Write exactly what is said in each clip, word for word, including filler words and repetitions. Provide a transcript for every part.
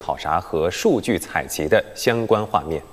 考察和数据采集的相关画面。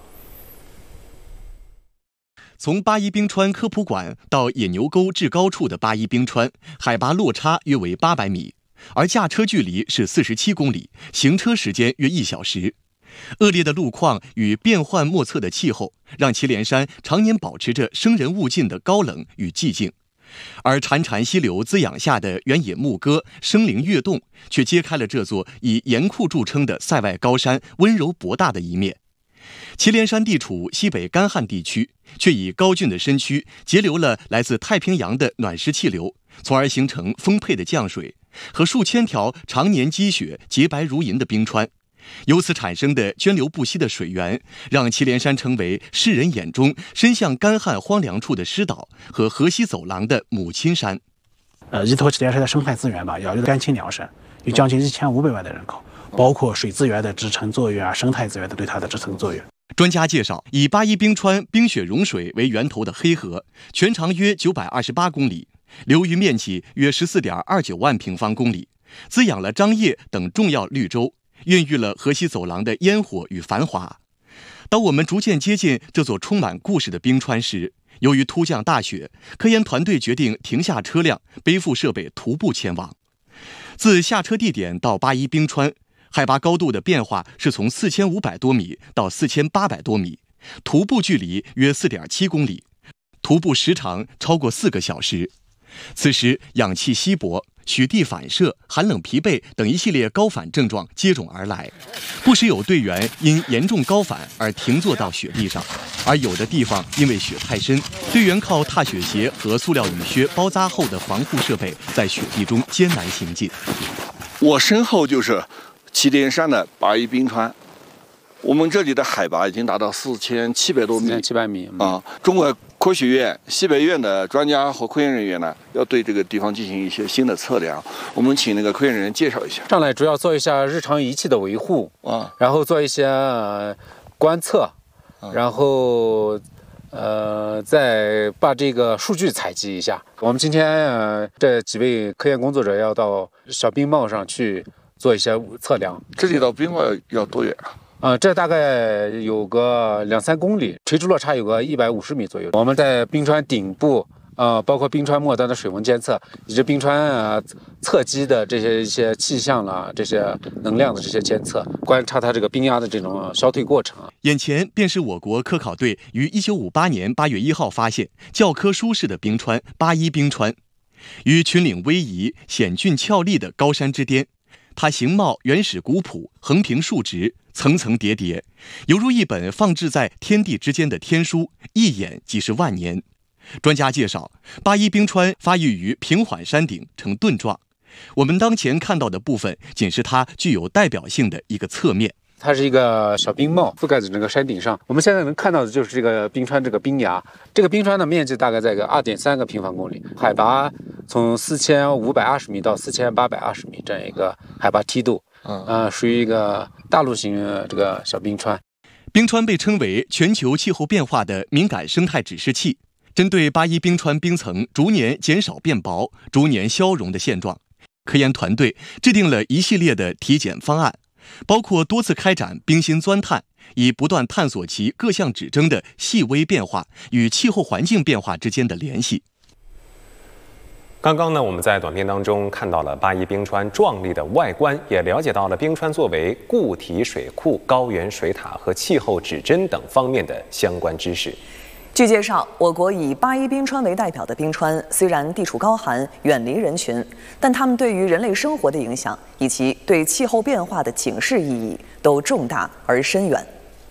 从八一冰川科普馆到野牛沟至高处的八一冰川，海拔落差约为八百米，而驾车距离是四十七公里，行车时间约一小时。恶劣的路况与变幻莫测的气候，让祁连山常年保持着生人勿近的高冷与寂静，而潺潺溪流滋养下的原野牧歌、生灵跃动，却揭开了这座以严酷著称的塞外高山温柔博大的一面。祁连山地处西北干旱地区，却以高峻的身躯截留了来自太平洋的暖湿气流，从而形成丰沛的降水和数千条常年积雪洁白如银的冰川。由此产生的涓流不息的水源，让祁连山成为世人眼中伸向干旱荒凉处的狮岛和河西走廊的母亲山。 呃，依托祁连山的生态资源吧，要有干青粮山，有将近一千五百万的人口，包括水资源的支撑作用啊，生态资源的对它的支撑作用。 专家介绍，以八一冰川冰雪融水为源头的黑河，全长约九百二十八公里，流域面积约十四点二九万平方公里，滋养了张掖等重要绿洲，孕育了河西走廊的烟火与繁华。当我们逐渐接近这座充满故事的冰川时，由于突降大雪，科研团队决定停下车辆，背负设备徒步前往。自下车地点到八一冰川，海拔高度的变化是从四千五百多米到四千八百多米，徒步距离约四点七公里，徒步时长超过四个小时。此时氧气稀薄，雪地反射、寒冷疲惫等一系列高反症状接踵而来，不时有队员因严重高反而停坐到雪地上，而有的地方因为雪太深，队员靠踏雪鞋和塑料雨靴包扎后的防护设备在雪地中艰难行进。 我身后就是祁连山的八一冰川，我们这里的海拔已经达到四千七百多米， 四千七百米啊！中国科学院、西北院的专家和科研人员呢，要对这个地方进行一些新的测量。我们请那个科研人员介绍一下。 上来主要做一下日常仪器的维护啊，然后做一些、呃、观测，然后呃再把这个数据采集一下。我们今天呃这几位科研工作者要到小冰帽上去做一些测量。 这里到冰帽要多远啊？ 呃，这大概有个两三公里，垂直落差有个一百五十米左右。我们在冰川顶部，呃，包括冰川末端的水温监测，以及冰川啊侧基的这些一些气象啦、这些能量的这些监测，观察它这个冰压的这种消退过程。 眼前便是我国科考队于一九五八年八月一号发现、教科书式的冰川八一冰川，于群岭逶迤、险峻峭立的高山之巅。它形貌原始古朴，横平竖直，层层叠叠，犹如一本放置在天地之间的天书，一眼即是万年。专家介绍，八一冰川发育于平缓山顶，呈盾状。我们当前看到的部分，仅是它具有代表性的一个侧面。 它是一个小冰帽覆盖在这个山顶上，我们现在能看到的就是这个冰川这个冰崖。这个冰川的面积大概在个二点三个平方公里，海拔从四千五百二十米到四千八百二十米这样一个海拔梯度，嗯、呃，属于一个大陆型这个小冰川。 冰川被称为全球气候变化的敏感生态指示器，针对八一冰川冰层逐年减少变薄、逐年消融的现状，科研团队制定了一系列的体检方案。包括多次开展冰芯钻探，以不断探索其各项指征的细微变化与气候环境变化之间的联系。 刚刚呢，我们在短片当中看到了八一冰川壮丽的外观，也了解到了冰川作为固体水库、高原水塔和气候指针等方面的相关知识。 据介绍，我国以八一冰川为代表的冰川，虽然地处高寒、远离人群，但它们对于人类生活的影响以及对气候变化的警示意义都重大而深远。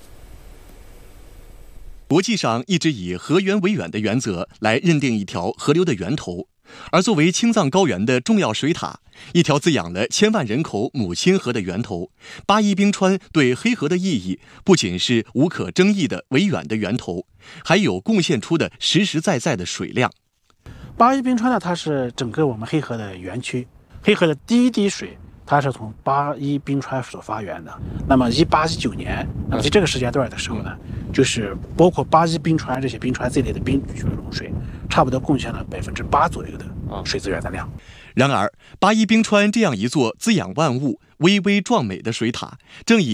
国际上一直以河源为源的原则来认定一条河流的源头，而作为青藏高原的重要水塔，一条滋养了千万人口母亲河的源头，八一冰川对黑河的意义不仅是无可争议的维远的源头，还有贡献出的实实在在的水量。 八一冰川呢，它是整个我们黑河的源区，黑河的第一滴水它是从八一冰川所发源的。那么一八一九年，那么在这个时间段的时候呢，就是包括八一冰川这些冰川这类的冰雪融水，差不多贡献了百分之八左右的水资源的量。 然而，八一冰川这样一座滋养万物、巍巍壮美的水塔，正以